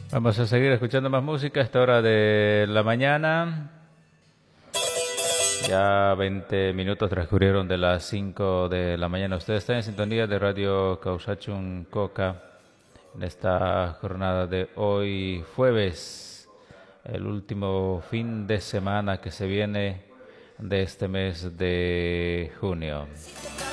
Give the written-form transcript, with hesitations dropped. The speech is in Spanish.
Vamos a seguir escuchando más música a esta hora de la mañana. Ya 20 minutos transcurrieron de las 5 de la mañana. Usted está en sintonía de Radio Causachun Coca en esta jornada de hoy, jueves, el último fin de semana que se viene de este mes de junio.